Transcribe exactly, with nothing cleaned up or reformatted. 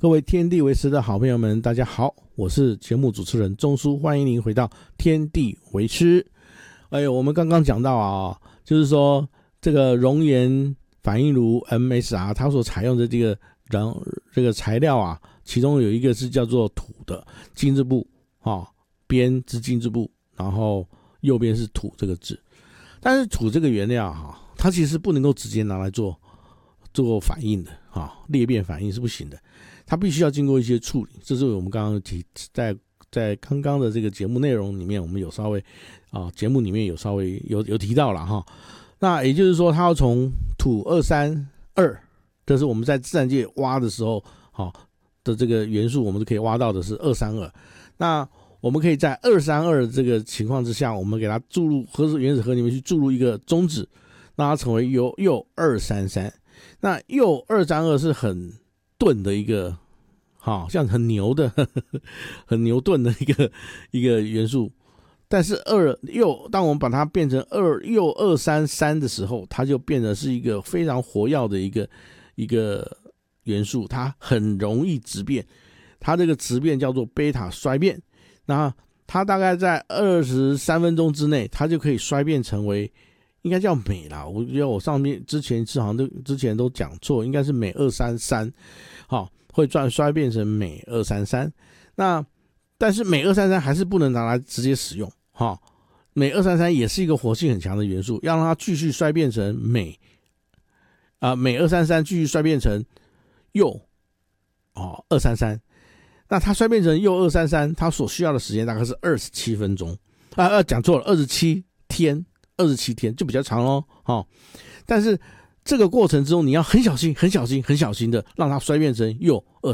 各位天地为师的好朋友们，大家好，我是节目主持人钟叔，欢迎您回到天地为师。哎，我们刚刚讲到啊，就是说这个熔岩反应炉 M S R 它所采用的这个燃这个材料啊，其中有一个是叫做土的金字部啊，边是金字部，然后右边是土这个字。但是土这个原料哈、啊，它其实不能够直接拿来做做反应的啊，裂变反应是不行的。它必须要经过一些处理，这是我们刚刚提在在刚刚的这个节目内容里面，我们有稍微啊节目里面有稍微有有提到了哈。那也就是说，它要从土二三二，这是我们在自然界挖的时候好的这个元素，我们是可以挖到的是二三二。那我们可以在二三二这个情况之下，我们给它注入核子原子核里面去注入一个中子，让它成为铀铀二三三。那铀二三二是很钝的一个，好像很牛的呵呵很牛顿的一个一个元素，但是二铀当我们把它变成二铀二三三的时候，它就变得是一个非常活跃的一个一个元素，它很容易质变，它这个质变叫做贝塔衰变，那它大概在二十三分钟之内，它就可以衰变成为应该叫镁啦，我觉得我上面之前好像都之前都讲错，应该是镁二三三，好，会转衰变成镁二三三。那但是镁二三三还是不能拿来直接使用，哈，镁二三三也是一个活性很强的元素，要让它继续衰变成镁啊，镁二三三继续衰变成铀哦二三三。那它衰变成铀二三三，它所需要的时间大概是二十七分钟啊，呃，讲错了，二十七天。二十七天就比较长咯、哦、但是这个过程之中你要很小心很小心很小心的让它衰变成铀二